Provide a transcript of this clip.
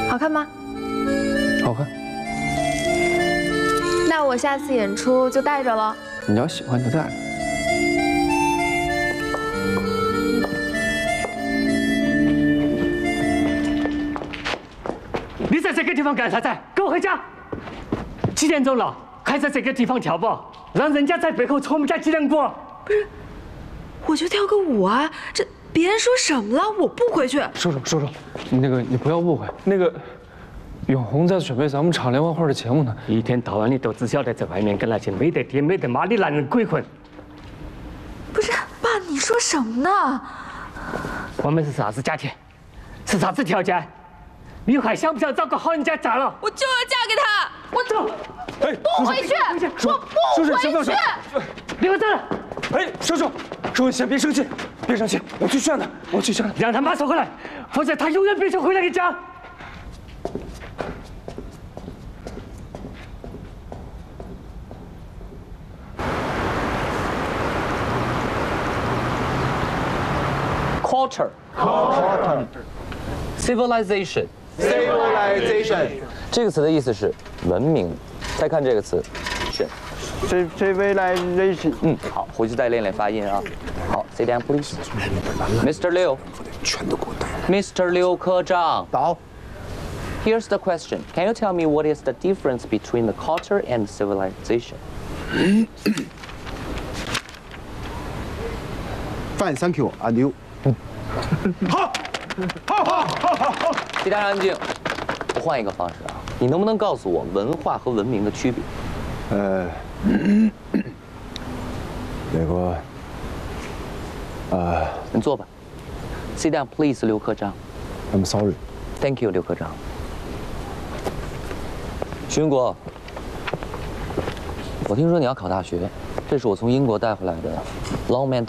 好看吗？ 好看。 那我下次演出就带着了。 你要喜欢就带着。 你在这个地方干啥子？给我回家！几点钟了？还在这个地方跳舞，让人家在背后戳我们家脊梁骨。 不是，我就跳个舞啊，这别人说什么了？我不回去。 叔叔，你不要误会，永红在准备咱们厂联欢会的节目呢。 一天到晚你都只晓得在外面跟那些没得爹没得妈的男人鬼混。 不是，爸，你说什么呢？ 我们是啥子家庭？是啥子条件？你还想不想找个好人家嫁了？ 我就要嫁给他，我走。 哎， 不回去，我不回去。 别走！ 哎，叔叔，你先别生气，别生气，我去劝他， 让他马上回来，否则他永远别想回来你家。 Culture, civilization, 这个词的意思是文明。再看这个词，是 civilization。 好，回去再练练发音啊。好 ，sit down please. Mr. Liu， 全都给我带。Mr. Liu 科长。 到。 Here's the question. Can you tell me what is the difference between the culture and civilization? Fine, thank you, and you. 好，其他人安静。我换一个方式啊，你能不能告诉我文化和文明的区别？你坐吧。Sit down, please， 刘科长。 I'm sorry. Thank you， 刘科长。徐云国，我听说你要考大学，这是我从英国带回来的 Longman